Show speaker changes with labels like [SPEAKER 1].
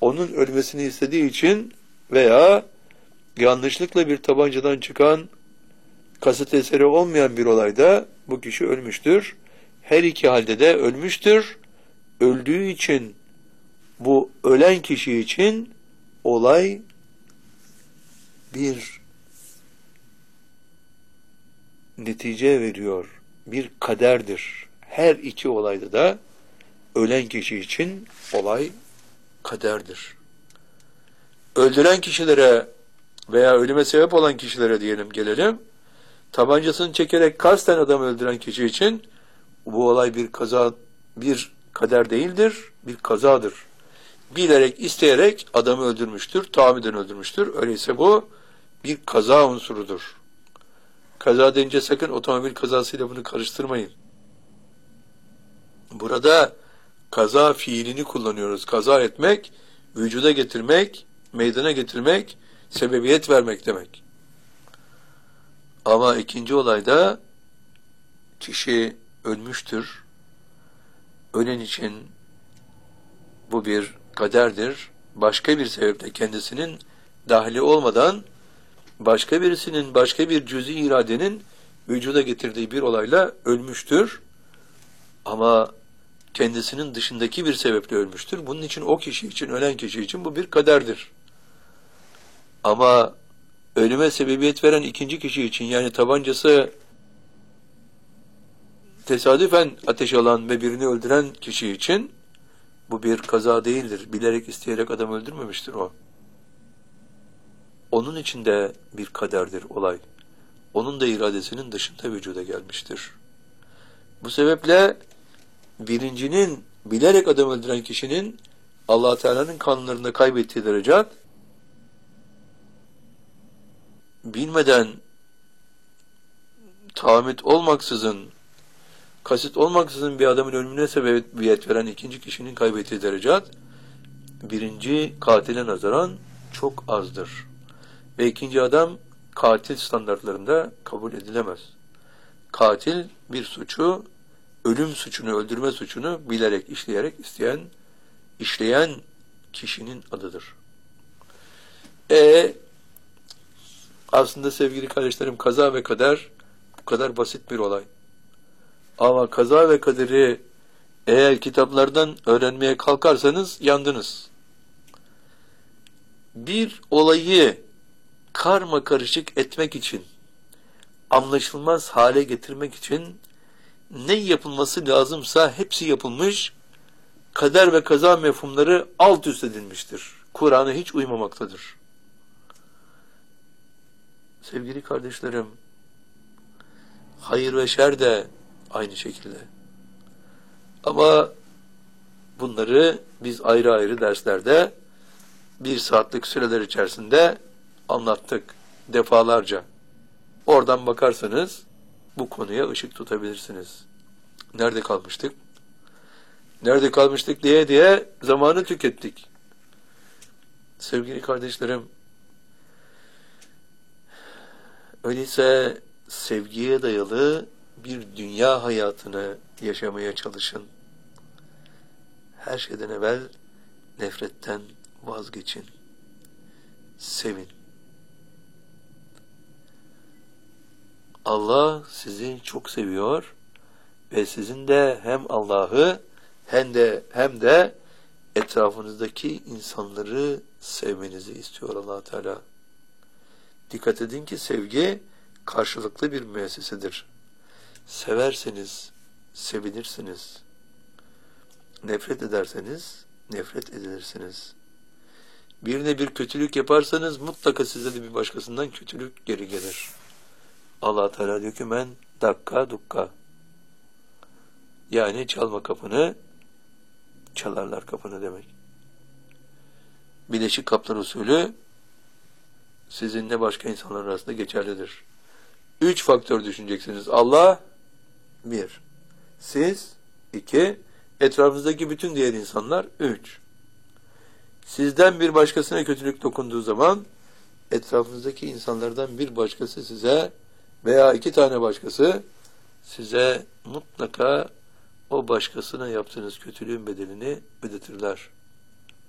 [SPEAKER 1] onun ölmesini istediği için veya yanlışlıkla bir tabancadan çıkan kasıt eseri olmayan bir olayda bu kişi ölmüştür. Her iki halde de ölmüştür. Öldüğü için bu ölen kişi için olay bir netice veriyor. Bir kaderdir. Her iki olayda da ölen kişi için olay kaderdir. Öldüren kişilere veya ölüme sebep olan kişilere diyelim gelelim. Tabancasını çekerek kasten adam öldüren kişi için bu olay bir kaza, bir kader değildir, bir kazadır. Bilerek, isteyerek adamı öldürmüştür, tahammüden öldürmüştür. Öyleyse bu bir kaza unsurudur. Kaza deyince sakın otomobil kazasıyla bunu karıştırmayın. Burada kaza fiilini kullanıyoruz. Kaza etmek, vücuda getirmek, meydana getirmek, sebebiyet vermek demek. Ama ikinci olayda kişi ölmüştür. Ölen için bu bir kaderdir. Başka bir sebeple kendisinin dahli olmadan başka birisinin, başka bir cüz-i iradenin vücuda getirdiği bir olayla ölmüştür. Ama kendisinin dışındaki bir sebeple ölmüştür. Bunun için o kişi için, ölen kişi için bu bir kaderdir. Ama ölüme sebebiyet veren ikinci kişi için, yani tabancası tesadüfen ateş alan ve birini öldüren kişi için bu bir kaza değildir. Bilerek, isteyerek adam öldürmemiştir o. Onun için de bir kaderdir olay. Onun da iradesinin dışında vücuda gelmiştir. Bu sebeple birincinin, bilerek adam öldüren kişinin Allah Teala'nın kanunlarında kaybettiği derecat, bilmeden, tahammüt olmaksızın, kasıt olmaksızın bir adamın ölümüne sebebiyet veren ikinci kişinin kaybettiği derecat, birinci katile nazaran çok azdır. Ve ikinci adam katil standartlarında kabul edilemez. Katil bir suçu, ölüm suçunu, öldürme suçunu bilerek, işleyerek işleyen kişinin adıdır. Aslında sevgili kardeşlerim, kaza ve kader bu kadar basit bir olay. Ama kaza ve kaderi eğer kitaplardan öğrenmeye kalkarsanız yandınız. Bir olayı karma karışık etmek için, anlaşılmaz hale getirmek için ne yapılması lazımsa hepsi yapılmış, kader ve kaza mefhumları alt üst edilmiştir. Kur'an'a hiç uymamaktadır. Sevgili kardeşlerim, hayır ve şer de aynı şekilde. Ama bunları biz ayrı ayrı derslerde 1 saatlik süreler içerisinde anlattık defalarca. Oradan bakarsanız bu konuya ışık tutabilirsiniz. Nerede kalmıştık? Nerede kalmıştık diye zamanı tükettik. Sevgili kardeşlerim, öyleyse sevgiye dayalı bir dünya hayatını yaşamaya çalışın. Her şeyden evvel nefretten vazgeçin. Sevin. Allah sizi çok seviyor ve sizin de hem Allah'ı hem de etrafınızdaki insanları sevmenizi istiyor Allah Teala. Dikkat edin ki sevgi karşılıklı bir müessesedir. Severseniz sevilirsiniz. Nefret ederseniz nefret edilirsiniz. Birine bir kötülük yaparsanız mutlaka size de bir başkasından kötülük geri gelir. Allah Teala diyor ki men dakka dukka. Yani çalma kapını, çalarlar kapını demek. Bileşik kaplar usulü sizinle başka insanlar arasında geçerlidir. 3 faktör düşüneceksiniz. Allah 1. Siz 2. Etrafınızdaki bütün diğer insanlar 3. Sizden bir başkasına kötülük dokunduğu zaman etrafınızdaki insanlardan bir başkası size veya 2 tane başkası size mutlaka o başkasına yaptığınız kötülüğün bedelini ödetirler.